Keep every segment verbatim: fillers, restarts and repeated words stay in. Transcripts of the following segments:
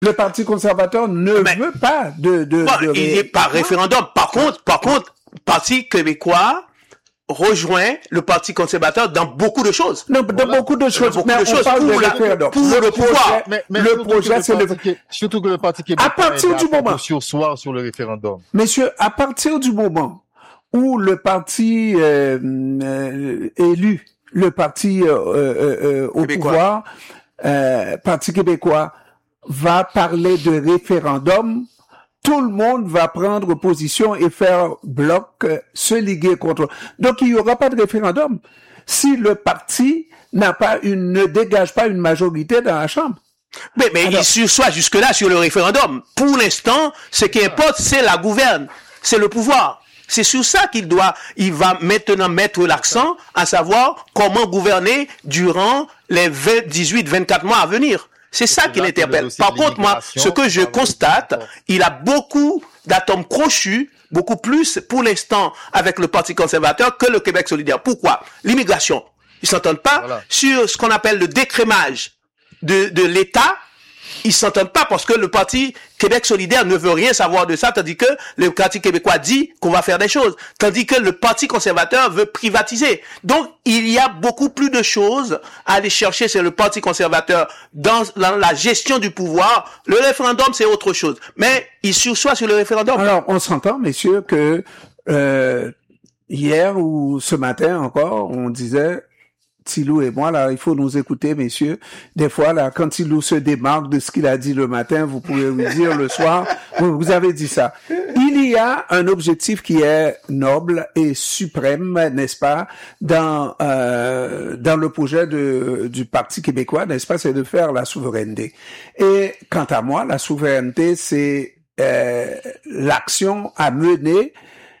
Le Parti conservateur ne mais, veut pas de... de, bon, de il n'est pas référendum. Par contre, par contre, le Parti québécois rejoint le Parti conservateur dans beaucoup de choses. Non, dans voilà. beaucoup de choses. Beaucoup mais de on choses parle pour, de la, référendum. pour le, le pouvoir. Mais, mais le projet, c'est le... Qui, surtout que le Parti québécois à partir du moment sur soir sur le référendum. Messieurs, à partir du moment où le parti euh, euh, élu, le parti euh, euh, au québécois. pouvoir, euh, Parti québécois, va parler de référendum, tout le monde va prendre position et faire bloc, euh, se liguer contre. Donc il n'y aura pas de référendum si le parti n'a pas une, ne dégage pas une majorité dans la Chambre. Mais, mais Alors, il soit jusque-là sur le référendum. Pour l'instant, ce qui importe, c'est la gouverne, c'est le pouvoir. C'est sur ça qu'il doit, il va maintenant mettre l'accent, à savoir comment gouverner durant les vingt, dix-huit, vingt-quatre mois à venir. C'est ça qui l'interpelle. Par contre, moi, ce que je constate, il a beaucoup d'atomes crochus, beaucoup plus pour l'instant avec le Parti conservateur que le Québec solidaire. Pourquoi? L'immigration. Ils s'entendent pas voilà. sur ce qu'on appelle le décrémage de, de l'État. Ils s'entendent pas parce que le Parti Québec solidaire ne veut rien savoir de ça, tandis que le Parti québécois dit qu'on va faire des choses, tandis que le Parti conservateur veut privatiser. Donc, il y a beaucoup plus de choses à aller chercher chez le Parti conservateur dans, dans la gestion du pouvoir. Le référendum, c'est autre chose. Mais il sursoit sur le référendum. Alors, on s'entend, messieurs, que euh, hier ou ce matin encore, on disait... Tilou et moi, là, il faut nous écouter, messieurs. Des fois, là, quand Tilou se démarque de ce qu'il a dit le matin, vous pouvez lui dire le soir, vous, vous avez dit ça. Il y a un objectif qui est noble et suprême, n'est-ce pas, dans euh, dans le projet de du Parti québécois, n'est-ce pas, c'est de faire la souveraineté. Et quant à moi, la souveraineté, c'est euh, l'action à mener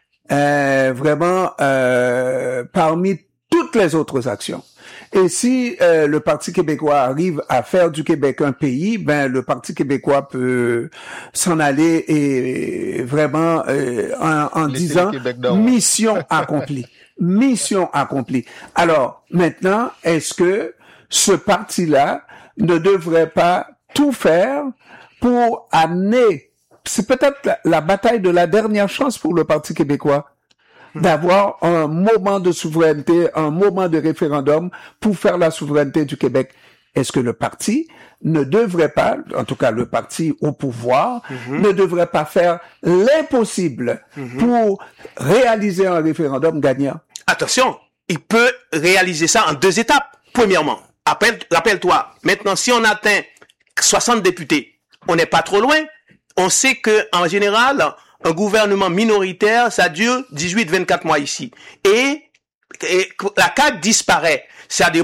euh, vraiment euh, parmi toutes les autres actions. Et si euh, le Parti québécois arrive à faire du Québec un pays, ben le Parti québécois peut s'en aller et vraiment euh, en, en disant mission accomplie, mission accomplie. Alors maintenant, est-ce que ce parti-là ne devrait pas tout faire pour amener, c'est peut-être la, la bataille de la dernière chance pour le Parti québécois, d'avoir un moment de souveraineté, un moment de référendum pour faire la souveraineté du Québec. Est-ce que le parti ne devrait pas, en tout cas le parti au pouvoir, mm-hmm. ne devrait pas faire l'impossible mm-hmm. pour réaliser un référendum gagnant? Attention, il peut réaliser ça en deux étapes. Premièrement, rappelle, rappelle-toi, maintenant si on atteint soixante députés, on n'est pas trop loin. On sait que en général, un gouvernement minoritaire, ça dure dix-huit à vingt-quatre mois ici. Et, et la C A Q disparaît. C'est-à-dire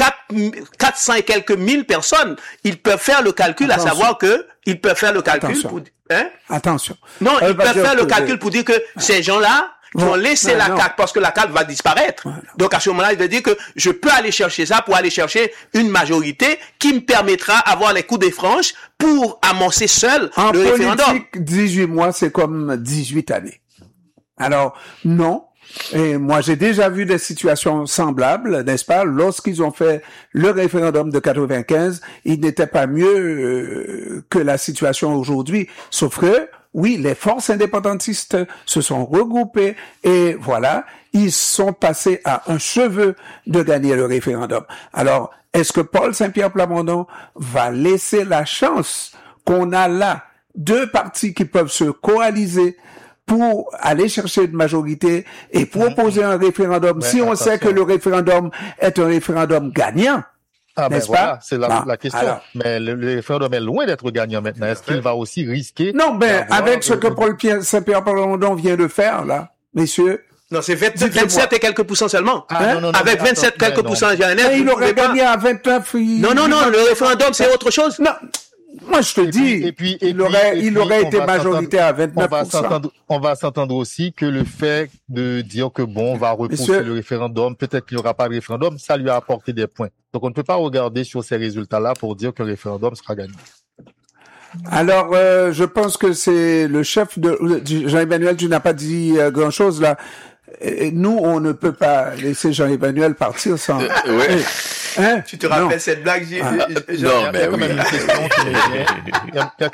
quatre cents et quelques mille personnes. Ils peuvent faire le calcul, Attention. à savoir que ils peuvent faire le calcul Attention. pour... Hein? Attention. Non, euh, ils peuvent faire que le calcul pour dire que ces gens-là qui ont laissé non, la non. C A Q parce que la C A Q va disparaître. Voilà. Donc à ce moment-là, il veut dire que je peux aller chercher ça pour aller chercher une majorité qui me permettra d'avoir les coups des franches pour amorcer seul en le référendum. En politique, dix-huit mois, c'est comme dix-huit années. Alors, non. Et moi, j'ai déjà vu des situations semblables, n'est-ce pas? Lorsqu'ils ont fait le référendum de quatre-vingt-quinze, il n'était pas mieux euh, que la situation aujourd'hui. Sauf que, oui, les forces indépendantistes se sont regroupées et voilà, ils sont passés à un cheveu de gagner le référendum. Alors, est-ce que Paul Saint-Pierre Plamondon va laisser la chance qu'on a là deux partis qui peuvent se coaliser pour aller chercher une majorité et proposer un référendum, mais si on attention. sait que le référendum est un référendum gagnant? Ah ben N'est-ce voilà, pas? c'est la, ah, la question. alors. Mais le, le référendum est loin d'être gagnant maintenant. Est-ce qu'il va aussi risquer? Non, ben, avec ce que Paul Saint-Pierre Plamondon vient de faire, là, messieurs. Non, c'est vingt, vingt-sept et quelques pourcents seulement. Ah, hein? non, non, non, avec vingt-sept quelques non. pourcents G N F. Il aurait gagné pas... à vingt-neuf. Il... Non, non, non, le référendum, c'est autre chose. Non. Moi, je te et dis, puis, et puis, et il aurait, puis, il aurait été majoritaire à vingt-neuf pour cent. On va s'entendre, on va s'entendre aussi que le fait de dire que bon, on va repousser Monsieur... le référendum, peut-être qu'il n'y aura pas de référendum, ça lui a apporté des points. Donc, on ne peut pas regarder sur ces résultats-là pour dire que le référendum sera gagné. Alors, euh, je pense que c'est le chef de, Jean-Emmanuel, tu n'as pas dit euh, grand-chose là. Et nous, on ne peut pas laisser Jean-Emmanuel partir sans... Euh, ouais. Hein? Tu te rappelles Non. cette blague, j'ai, Ah, j'ai- j'ai- non, Il y a mais quand même oui. une question qui me vient. Il y a- il y a